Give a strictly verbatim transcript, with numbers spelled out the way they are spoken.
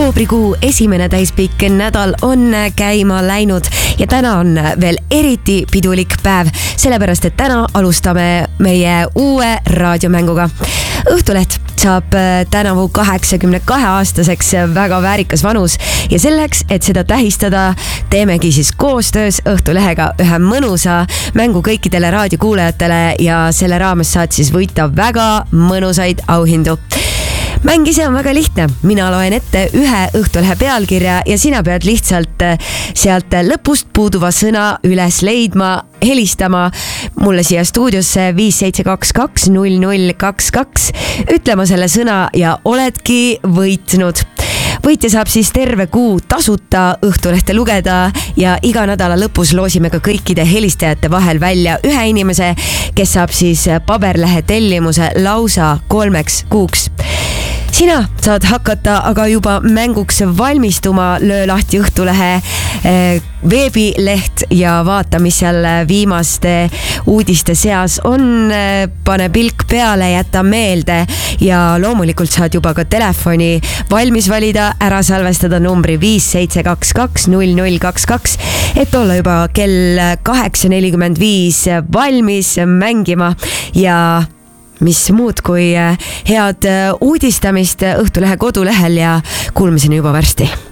oktoobrikuu esimene täispikk nädal on käima läinud ja täna on veel eriti pidulik päev, sellepärast et täna alustame meie uue raadiomänguga. Õhtuleht saab tänavu kaheksakümne kahe aastaseks, väga väärikas vanus ja selleks, et seda tähistada, teemegi siis koostöös Õhtulehega ühe mõnusa mängu kõikidele raadiokuulajatele ja selle raames saad siis võita väga mõnusaid auhindu. Mäng ise on väga lihtne. Mina loen ette ühe Õhtulehe pealkirja ja sina pead lihtsalt sealt lõpust puuduva sõna üles leidma, helistama mulle siia stuudiosse viis seitse kaks kaks null null kaks kaks, ütlema selle sõna ja oledki võitnud. Võitja saab siis terve kuu tasuta Õhtulehte lugeda ja iga nädala lõpus loosime ka kõikide helistajate vahel välja ühe inimese, kes saab siis paberlehe tellimuse lausa kolmeks kuuks. Sina saad hakata aga juba mänguks valmistuma, löö lahti Õhtulehe veebileht ja vaata, mis seal viimaste uudiste seas on, pane pilk peale, jäta meelde ja loomulikult saad juba ka telefoni valmis valida, ära salvestada numbri viis seitse kaks kaks null null kaks kaks, et olla juba kell kaheksa nelikümmend viis valmis mängima ja mis muud kui head uudistamist Õhtulehe kodulehel ja kuulmiseni juba varsti.